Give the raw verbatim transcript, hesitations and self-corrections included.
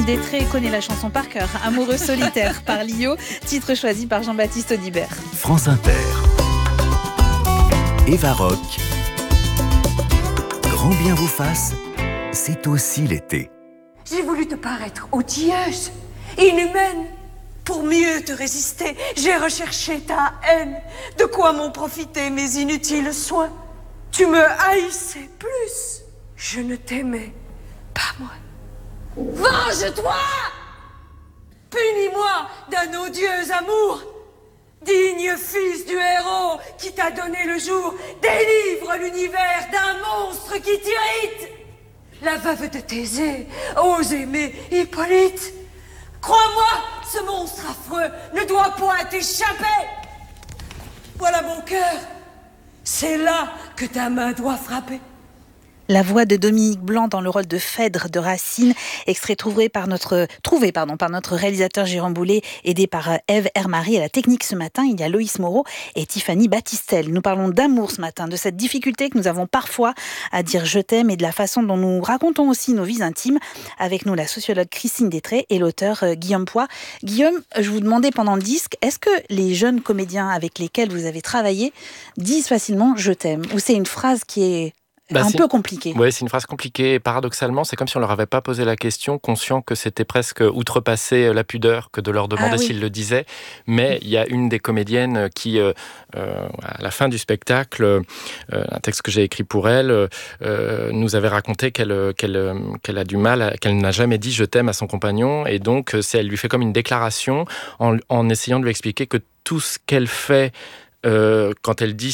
Détré connaît la chanson par cœur. Amoureux solitaire par Lio, titre choisi par Jean-Baptiste Audibert. France Inter. Eva Rock. Grand bien vous fasse, c'est aussi l'été. J'ai voulu te paraître odieuse, inhumaine. Pour mieux te résister, j'ai recherché ta haine. De quoi m'ont profité mes inutiles soins? Tu me haïssais plus. Je ne t'aimais pas moins. Venge-toi! Punis-moi d'un odieux amour. Digne fils du héros qui t'a donné le jour, délivre l'univers d'un monstre qui t'irrite. La veuve de Thésée ose aimer Hippolyte. Crois-moi, ce monstre affreux ne doit point t'échapper. Voilà mon cœur. C'est là que ta main doit frapper. La voix de Dominique Blanc dans le rôle de Phèdre de Racine, extrait trouvé par notre, trouvé pardon, par notre réalisateur Jérôme Boulet, aidé par Ève Hermary. À la technique ce matin, il y a Loïs Moreau et Tiffany Battistel. Nous parlons d'amour ce matin, de cette difficulté que nous avons parfois à dire je t'aime et de la façon dont nous racontons aussi nos vies intimes. Avec nous, la sociologue Christine Détré et l'auteur Guillaume Poix. Guillaume, je vous demandais pendant le disque, est-ce que les jeunes comédiens avec lesquels vous avez travaillé disent facilement je t'aime? Ou c'est une phrase qui est Bah, un peu compliqué. Oui, c'est une phrase compliquée. Et paradoxalement, c'est comme si on leur avait pas posé la question, conscient que c'était presque outrepasser la pudeur que de leur demander ah, oui. s'ils le disaient. Mais il y a une des comédiennes qui, euh, à la fin du spectacle, euh, un texte que j'ai écrit pour elle, euh, nous avait raconté qu'elle, qu'elle, qu'elle a du mal, à, qu'elle n'a jamais dit « je t'aime » à son compagnon. Et donc, c'est, elle lui fait comme une déclaration en, en essayant de lui expliquer que tout ce qu'elle fait Euh, quand elle dit